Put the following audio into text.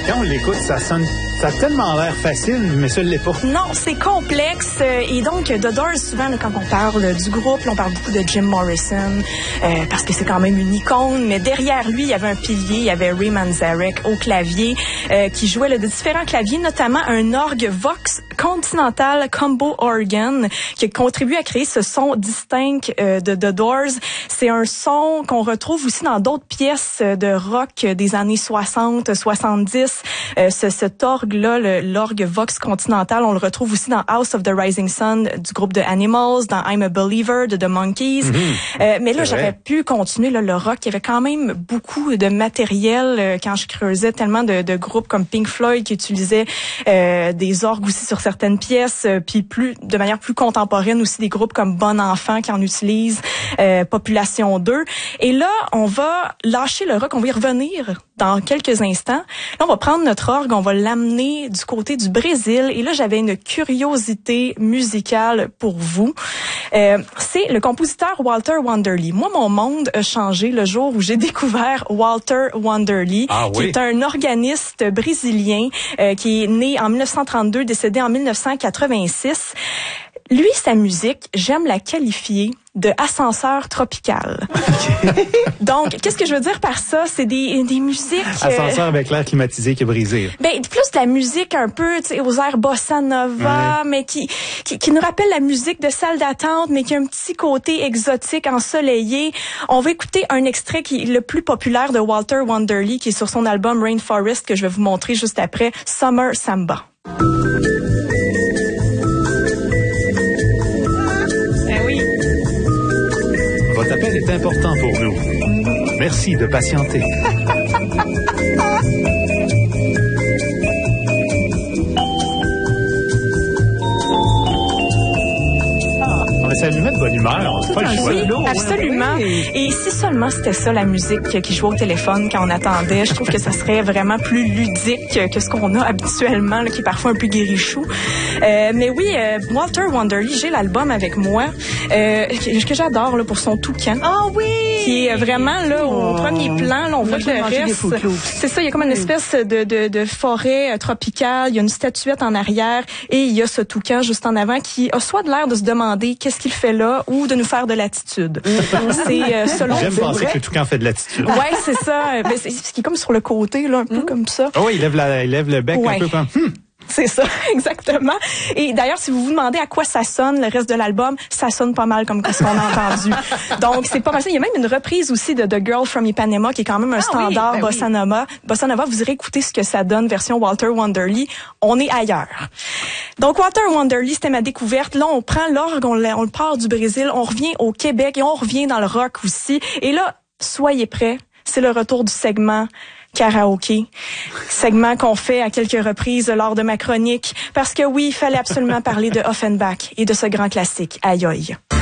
quand on l'écoute, ça a tellement l'air facile, mais ça l'est pas. Non, c'est complexe. Et donc, The Doors, souvent, là, quand on parle du groupe, là, on parle beaucoup de Jim Morrison, parce que c'est quand même une icône. Mais derrière lui, il y avait un pilier, il y avait Ray Manzarek au clavier, qui jouait là, de différents claviers, notamment un orgue Vox Continental Combo Organ, qui a contribué à créer ce son distinct de The Doors. C'est un son qu'on retrouve aussi dans d'autres pièces de rock des années 60, 70. Cet orgue-là, l'orgue Vox Continental, on le retrouve aussi dans House of the Rising Sun du groupe de Animals, dans I'm a Believer de The Monkees. Mais là, j'aurais pu continuer là, le rock. Il y avait quand même beaucoup de matériel quand je creusais, tellement de groupes comme Pink Floyd qui utilisaient des orgues aussi sur certaines pièces, puis de manière plus contemporaine aussi des groupes comme Bon Enfant qui en utilisent, Population 2. Et là, on va lâcher le rock, on va y revenir dans quelques instants. Là, on va prendre notre orgue, on va l'amener du côté du Brésil. Et là, j'avais une curiosité musicale pour vous. C'est le compositeur Walter Wanderley. Moi, mon monde a changé le jour où j'ai découvert Walter Wanderley, qui est un organiste brésilien qui est né en 1932, décédé en 1986. Lui, sa musique, j'aime la qualifier de ascenseur tropical. Okay. Donc, qu'est-ce que je veux dire par ça? C'est des musiques... Ascenseur avec l'air climatisé qui est brisé. Ben, plus de la musique un peu, tu sais, aux airs bossa nova, mais qui nous rappelle la musique de salle d'attente, mais qui a un petit côté exotique, ensoleillé. On va écouter un extrait qui est le plus populaire de Walter Wanderley, qui est sur son album Rainforest, que je vais vous montrer juste après, Summer Samba. Votre appel est important pour nous. Merci de patienter. Ça lui met de bonne humeur, c'est pas le choix. Oui, absolument. Et si seulement c'était ça la musique qui jouait au téléphone quand on attendait, je trouve que ça serait vraiment plus ludique que ce qu'on a habituellement, là, qui est parfois un peu guérichou. Mais oui, Walter Wanderley, j'ai l'album avec moi, que j'adore là, pour son toucan. Ah oui! Qui est vraiment là au premier plan, là, on voit que le reste. C'est ça, il y a comme une espèce de forêt tropicale, il y a une statuette en arrière et il y a ce toucan juste en avant qui a soit de l'air de se demander qu'est-ce qu'il fait là ou de nous faire de l'attitude. C'est selon. J'aime penser que le toucan fait de l'attitude. Ouais, c'est ça. Ben, c'est ce qui est comme sur le côté là, un peu comme ça. Oh, il lève le bec un peu comme. C'est ça, exactement. Et d'ailleurs, si vous vous demandez à quoi ça sonne, le reste de l'album, ça sonne pas mal comme ce qu'on a entendu. Donc, c'est pas mal ça. Il y a même une reprise aussi de The Girl from Ipanema, qui est quand même un standard bossa nova. Bossa nova, vous irez écouter ce que ça donne, version Walter Wanderley. On est ailleurs. Donc, Walter Wanderley, c'était ma découverte. Là, on prend l'orgue, on le part du Brésil, on revient au Québec et on revient dans le rock aussi. Et là, soyez prêts, c'est le retour du segment karaoké, segment qu'on fait à quelques reprises lors de ma chronique, parce que oui, il fallait absolument parler de Offenbach et de ce grand classique. Aïe aïe.